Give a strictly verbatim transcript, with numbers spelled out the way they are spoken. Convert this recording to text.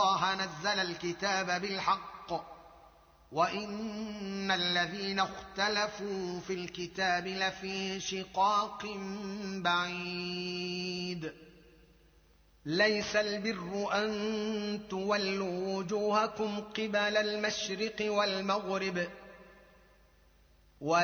الله نزل الكتاب بالحق وإن الذين اختلفوا في الكتاب لفي شقاق بعيد ليس البر أن تولوا وجوهكم قبل المشرق والمغرب